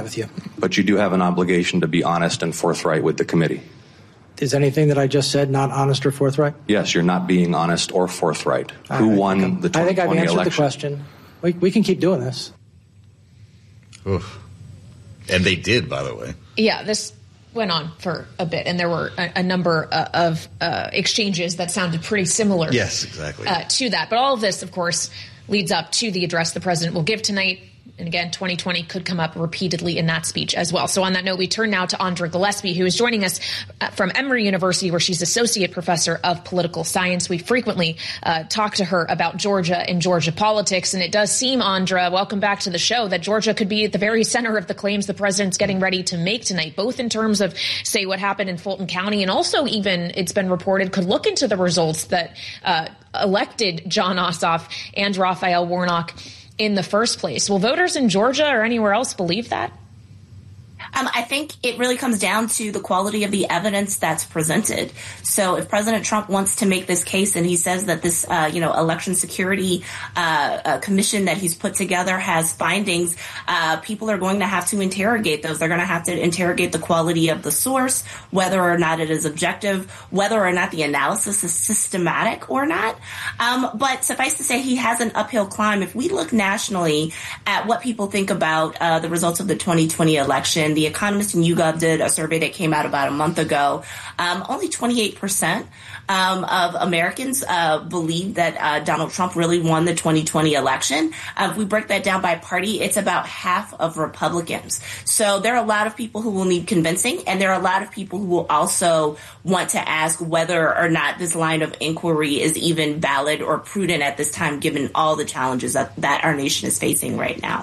with you. But you do have an obligation to be honest and forthright with the committee. Is anything that I just said not honest or forthright? Yes, you're not being honest or forthright. Who won the 2020 election? I think I've answered the question. We can keep doing this. Oof. And they did, by the way. Yeah, this went on for a bit, and there were a number of exchanges that sounded pretty similar. Yes, exactly. To that. But all of this, of course, leads up to the address the president will give tonight. And again, 2020 could come up repeatedly in that speech as well. So on that note, we turn now to Andra Gillespie, who is joining us from Emory University, where she's associate professor of political science. We frequently talk to her about Georgia and Georgia politics. And it does seem, Andra, welcome back to the show, that Georgia could be at the very center of the claims the president's getting ready to make tonight, both in terms of, say, what happened in Fulton County, and also even, it's been reported, could look into the results that elected Jon Ossoff and Raphael Warnock in the first place. Will voters in Georgia or anywhere else believe that? I think it really comes down to the quality of the evidence that's presented. So if President Trump wants to make this case and he says that this, election security commission that he's put together has findings, people are going to have to interrogate those. They're going to have to interrogate the quality of the source, whether or not it is objective, whether or not the analysis is systematic or not. But suffice to say, he has an uphill climb. If we look nationally at what people think about the results of the 2020 election, The Economist and YouGov did a survey that came out about a month ago. Only 28% of Americans believe that Donald Trump really won the 2020 election. If we break that down by party, it's about half of Republicans. So there are a lot of people who will need convincing, and there are a lot of people who will also want to ask whether or not this line of inquiry is even valid or prudent at this time, given all the challenges that our nation is facing right now.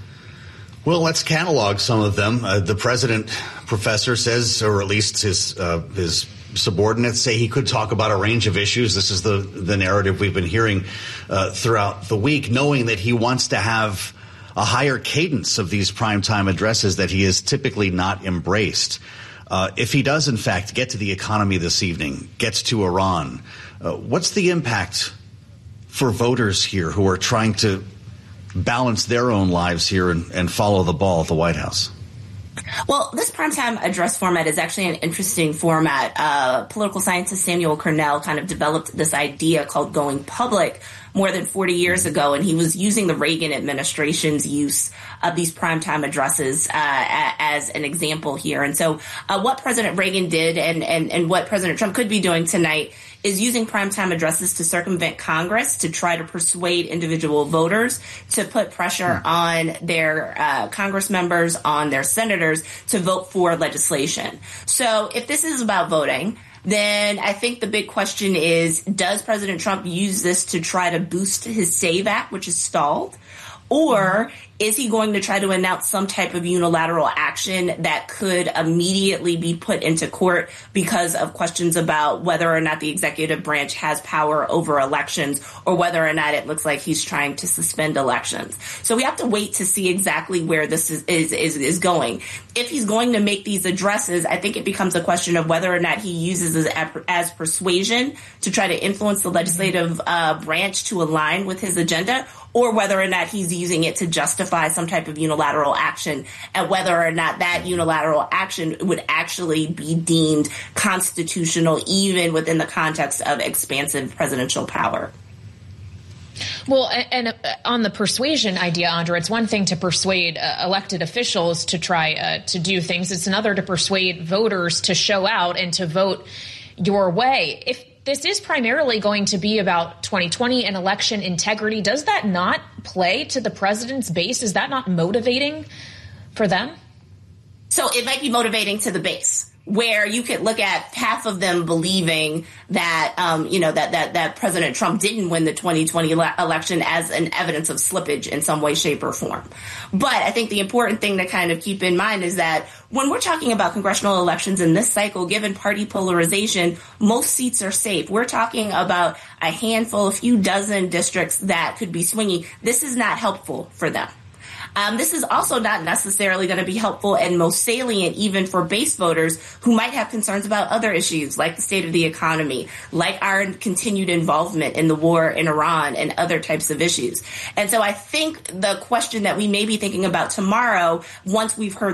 Well, let's catalog some of them. The president, professor, says, or at least his subordinates say, he could talk about a range of issues. This is the narrative we've been hearing throughout the week, knowing that he wants to have a higher cadence of these primetime addresses that he has typically not embraced. If he does, in fact, get to the economy this evening, gets to Iran, what's the impact for voters here who are trying to balance their own lives here and follow the ball at the White House? Well, this primetime address format is actually an interesting format. Political scientist Samuel Cornell kind of developed this idea called going public more than 40 years ago, and he was using the Reagan administration's use of these primetime addresses as an example here. And so what President Reagan did and what President Trump could be doing tonight is using primetime addresses to circumvent Congress, to try to persuade individual voters, to put pressure on their Congress members, on their senators to vote for legislation. So if this is about voting, then I think the big question is, does President Trump use this to try to boost his SAVE Act, which is stalled? Or is he going to try to announce some type of unilateral action that could immediately be put into court because of questions about whether or not the executive branch has power over elections, or whether or not it looks like he's trying to suspend elections? So we have to wait to see exactly where this is going. If he's going to make these addresses, I think it becomes a question of whether or not he uses it as persuasion to try to influence the legislative branch to align with his agenda, or whether or not he's using it to justify some type of unilateral action, and whether or not that unilateral action would actually be deemed constitutional, even within the context of expansive presidential power. Well, and on the persuasion idea, Andra, it's one thing to persuade elected officials to try to do things. It's another to persuade voters to show out and to vote your way. If this is primarily going to be about 2020 and election integrity, does that not play to the president's base? Is that not motivating for them? So it might be motivating to the base, where you could look at half of them believing that, that President Trump didn't win the 2020 election as an evidence of slippage in some way, shape, or form. But I think the important thing to kind of keep in mind is that when we're talking about congressional elections in this cycle, given party polarization, most seats are safe. We're talking about a handful, a few dozen districts that could be swinging. This is not helpful for them. This is also not necessarily going to be helpful and most salient even for base voters who might have concerns about other issues like the state of the economy, like our continued involvement in the war in Iran and other types of issues. And so I think the question that we may be thinking about tomorrow, once we've heard